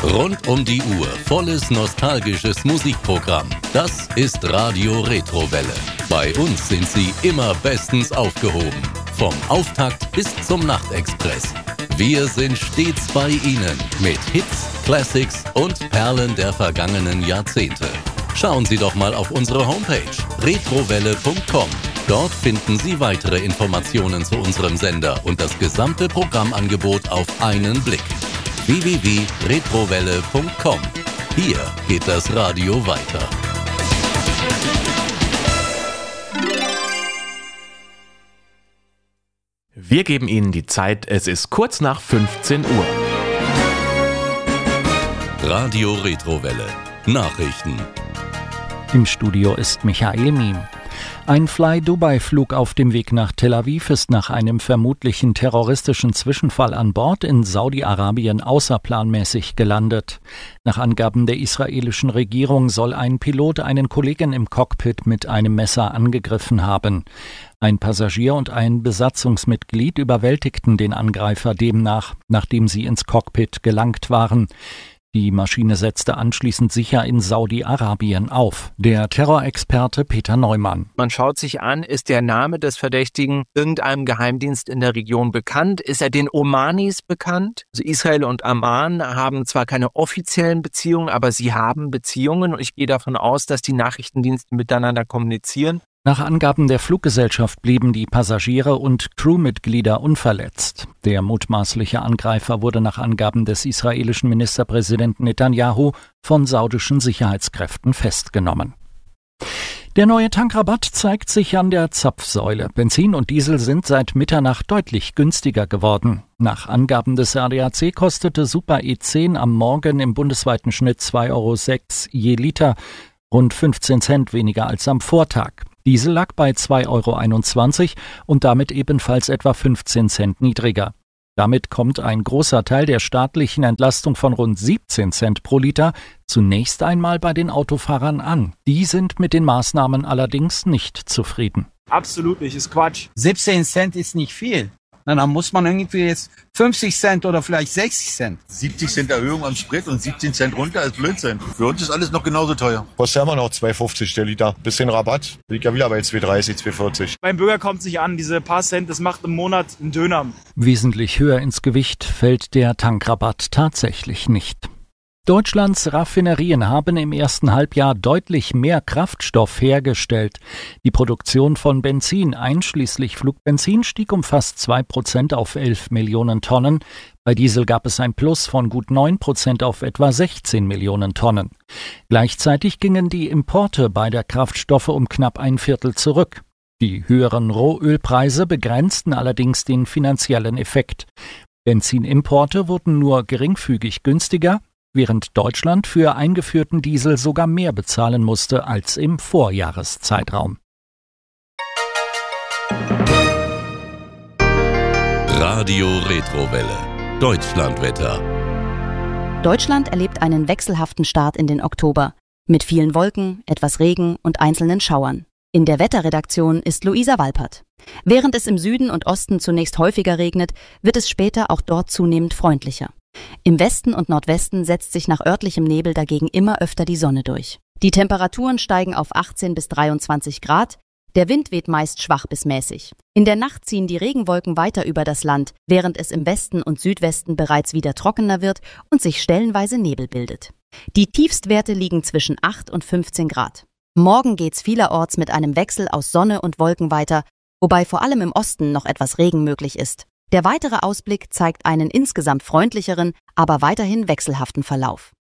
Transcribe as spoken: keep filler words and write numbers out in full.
Rund um die Uhr volles nostalgisches Musikprogramm. Das ist Radio Retrowelle. Bei uns sind Sie immer bestens aufgehoben. Vom Auftakt bis zum Nachtexpress. Wir sind stets bei Ihnen mit Hits, Classics und Perlen der vergangenen Jahrzehnte. Schauen Sie doch mal auf unsere Homepage retrowelle punkt com. Dort finden Sie weitere Informationen zu unserem Sender und das gesamte Programmangebot auf einen Blick. w w w punkt retrowelle punkt com. Hier geht das Radio weiter. Wir geben Ihnen die Zeit, es ist kurz nach fünfzehn Uhr. Radio Retrowelle. Nachrichten. Im Studio ist Michael Miem. Ein Fly-Dubai-Flug auf dem Weg nach Tel Aviv ist nach einem vermutlichen terroristischen Zwischenfall an Bord in Saudi-Arabien außerplanmäßig gelandet. Nach Angaben der israelischen Regierung soll ein Pilot einen Kollegen im Cockpit mit einem Messer angegriffen haben. Ein Passagier und ein Besatzungsmitglied überwältigten den Angreifer demnach, nachdem sie ins Cockpit gelangt waren. Die Maschine setzte anschließend sicher in Saudi-Arabien auf. Der Terrorexperte Peter Neumann. Man schaut sich an, ist der Name des Verdächtigen irgendeinem Geheimdienst in der Region bekannt? Ist er den Omanis bekannt? Also Israel und Amman haben zwar keine offiziellen Beziehungen, aber sie haben Beziehungen und ich gehe davon aus, dass die Nachrichtendienste miteinander kommunizieren. Nach Angaben der Fluggesellschaft blieben die Passagiere und Crewmitglieder unverletzt. Der mutmaßliche Angreifer wurde nach Angaben des israelischen Ministerpräsidenten Netanyahu von saudischen Sicherheitskräften festgenommen. Der neue Tankrabatt zeigt sich an der Zapfsäule. Benzin und Diesel sind seit Mitternacht deutlich günstiger geworden. Nach Angaben des R D A C kostete Super E zehn am Morgen im bundesweiten Schnitt zwei Euro sechs je Liter, rund fünfzehn Cent weniger als am Vortag. Diesel lag bei zwei Euro einundzwanzig und damit ebenfalls etwa fünfzehn Cent niedriger. Damit kommt ein großer Teil der staatlichen Entlastung von rund siebzehn Cent pro Liter zunächst einmal bei den Autofahrern an. Die sind mit den Maßnahmen allerdings nicht zufrieden. Absolut nicht, ist Quatsch. siebzehn Cent ist nicht viel. Na, dann muss man irgendwie jetzt fünfzig Cent oder vielleicht sechzig Cent. siebzig Cent Erhöhung am Sprit und siebzehn Cent runter ist Blödsinn. Für uns ist alles noch genauso teuer. Kostet ja immer noch zwei fünfzig der Liter. Bisschen Rabatt. Liegt ja wieder bei zwei dreißig, zwei vierzig. Beim Bürger kommt es nicht an. Diese paar Cent, das macht im Monat einen Döner. Wesentlich höher ins Gewicht fällt der Tankrabatt tatsächlich nicht. Deutschlands Raffinerien haben im ersten Halbjahr deutlich mehr Kraftstoff hergestellt. Die Produktion von Benzin einschließlich Flugbenzin stieg um fast zwei Prozent auf elf Millionen Tonnen. Bei Diesel gab es ein Plus von gut neun Prozent auf etwa sechzehn Millionen Tonnen. Gleichzeitig gingen die Importe beider Kraftstoffe um knapp ein Viertel zurück. Die höheren Rohölpreise begrenzten allerdings den finanziellen Effekt. Benzinimporte wurden nur geringfügig günstiger, während Deutschland für eingeführten Diesel sogar mehr bezahlen musste als im Vorjahreszeitraum. Radio Retrowelle. Deutschlandwetter. Deutschland erlebt einen wechselhaften Start in den Oktober. Mit vielen Wolken, etwas Regen und einzelnen Schauern. In der Wetterredaktion ist Luisa Walpert. Während es im Süden und Osten zunächst häufiger regnet, wird es später auch dort zunehmend freundlicher. Im Westen und Nordwesten setzt sich nach örtlichem Nebel dagegen immer öfter die Sonne durch. Die Temperaturen steigen auf achtzehn bis dreiundzwanzig Grad, der Wind weht meist schwach bis mäßig. In der Nacht ziehen die Regenwolken weiter über das Land, während es im Westen und Südwesten bereits wieder trockener wird und sich stellenweise Nebel bildet. Die Tiefstwerte liegen zwischen acht und fünfzehn Grad. Morgen geht's vielerorts mit einem Wechsel aus Sonne und Wolken weiter, wobei vor allem im Osten noch etwas Regen möglich ist. Der weitere Ausblick zeigt einen insgesamt freundlicheren, aber weiterhin wechselhaften Verlauf.